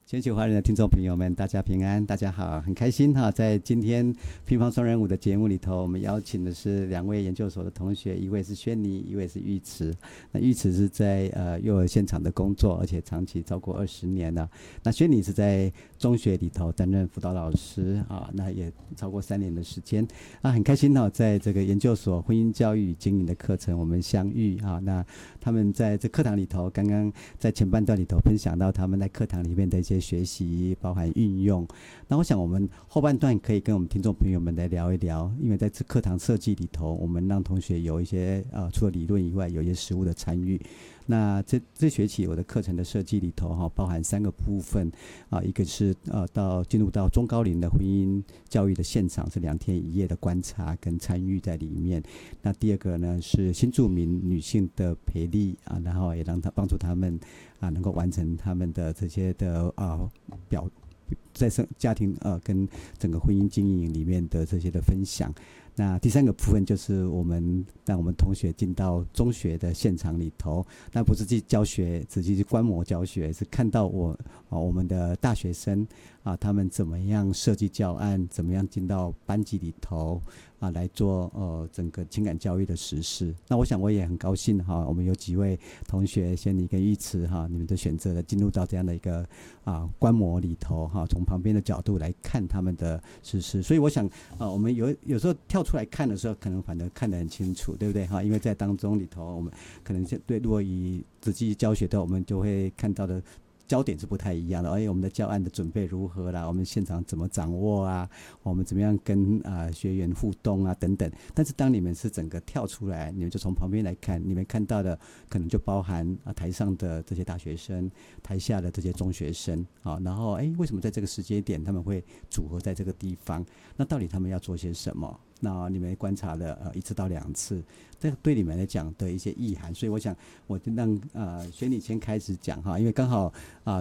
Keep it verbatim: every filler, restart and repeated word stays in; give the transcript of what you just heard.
全球华人的听众朋友们，大家平安，大家好，很开心哈，在今天乒乓双人舞的节目里头，我们邀请的是两位研究所的同学，一位是轩尼，一位是玉慈。那玉慈是在呃幼儿现场的工作，而且长期超过二十年了。那轩尼是在中学里头担任辅导老师啊，那也超过三年的时间啊，很开心哈，在这个研究所婚姻教育与经营的课程我们相遇啊。那他们在这课堂里头，刚刚在前半段里头分享到他们在课堂里面的一些学习，包含运用。那我想我们后半段可以跟我们听众朋友们来聊一聊，因为在这课堂设计里头，我们让同学有一些呃除了理论以外，有一些实务的参与。那这这学期我的课程的设计里头哈，包含三个部分啊，一个是呃到进入到中高龄的婚姻教育的现场，是两天一夜的观察跟参与在里面。那第二个呢是新住民女性的培力啊，然后也让他帮助他们啊能够完成他们的这些的啊表在生家庭呃跟整个婚姻经营里面的这些的分享。那第三个部分就是我们让我们同学进到中学的现场里头，那不是去教学，只是去观摩教学，是看到我啊我们的大学生啊他们怎么样设计教案，怎么样进到班级里头啊来做呃整个情感教育的实施。那我想我也很高兴哈，我们有几位同学轩尼跟玉慈哈，你们的选择了进入到这样的一个啊观摩里头哈，从旁边的角度来看他们的实施。所以我想啊，我们有有时候跳出来看的时候，可能反而看得很清楚，对不对哈？因为在当中里头，我们可能对如果以仔细教学的，我们就会看到的焦点是不太一样的。而且我们的教案的准备如何啦，我们现场怎么掌握啊，我们怎么样跟啊、呃、学员互动啊等等。但是当你们是整个跳出来，你们就从旁边来看，你们看到的可能就包含啊台上的这些大学生，台下的这些中学生啊，然后哎为什么在这个时间点他们会组合在这个地方？那到底他们要做些什么？那你们观察了呃一次到两次，这对你们来讲的一些意涵，所以我想我就让呃学你先开始讲哈，因为刚好啊、呃、